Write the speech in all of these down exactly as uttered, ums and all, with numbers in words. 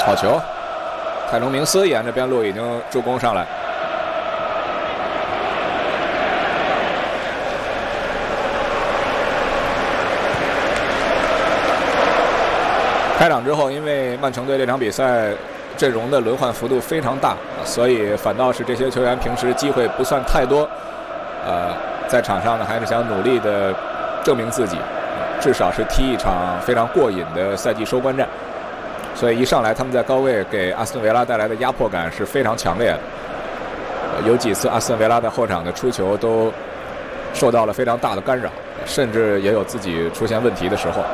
好球，泰隆明斯沿着边路已经助攻上来。开场之后，因为曼城队这场比赛阵容的轮换幅度非常大，所以反倒是这些球员平时机会不算太多。呃，在场上呢，还是想努力的证明自己，至少是踢一场非常过瘾的赛季收官战。所以一上来，他们在高位给阿斯顿维拉带来的压迫感是非常强烈的。呃、有几次阿斯顿维拉在后场的出球都受到了非常大的干扰，甚至也有自己出现问题的时候。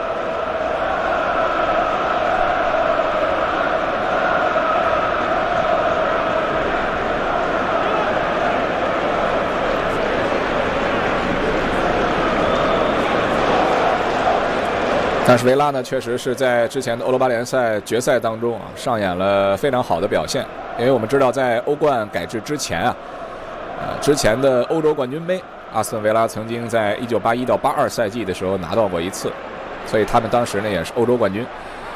但是维拉呢，确实是在之前的欧罗巴联赛决赛当中啊，上演了非常好的表现。因为我们知道，在欧冠改制之前啊，呃，之前的欧洲冠军杯，阿斯顿维拉曾经在一九八一到八二赛季的时候拿到过一次，所以他们当时呢也是欧洲冠军。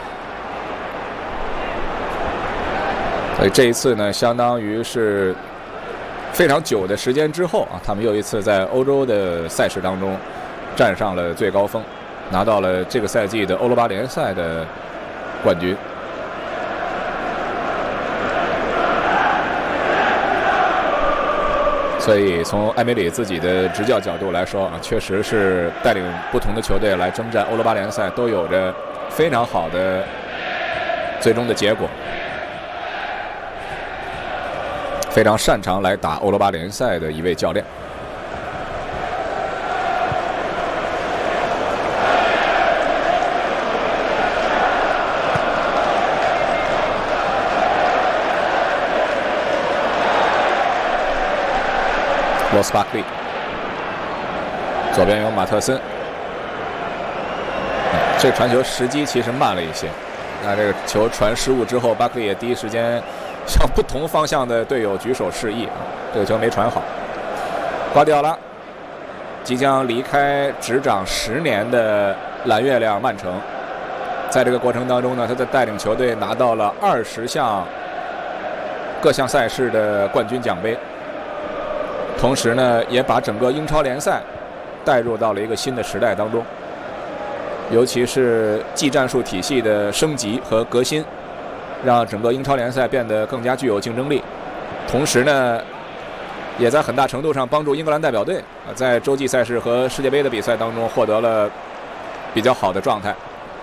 所以这一次呢，相当于是非常久的时间之后啊，他们又一次在欧洲的赛事当中站上了最高峰。拿到了这个赛季的欧罗巴联赛的冠军。所以从埃梅里自己的执教角度来说啊，确实是带领不同的球队来征战欧罗巴联赛都有着非常好的最终的结果，非常擅长来打欧罗巴联赛的一位教练。罗斯巴克利，左边有马特森。这传球时机其实慢了一些，那这个球传失误之后，巴克利也第一时间向不同方向的队友举手示意啊，这个球没传好。瓜迪奥拉即将离开执掌十年的蓝月亮曼城，在这个过程当中呢，他在带领球队拿到了二十项各项赛事的冠军奖杯。同时呢，也把整个英超联赛带入到了一个新的时代当中，尤其是技战术体系的升级和革新，让整个英超联赛变得更加具有竞争力。同时呢，也在很大程度上帮助英格兰代表队在洲际赛事和世界杯的比赛当中获得了比较好的状态。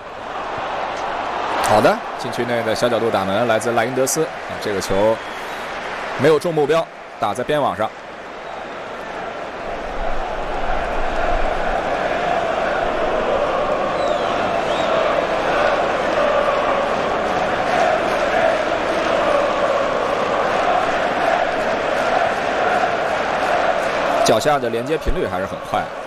好的，禁区内的小角度打门来自赖因德斯，这个球没有中目标，打在边网上。脚下的连接频率还是很快的。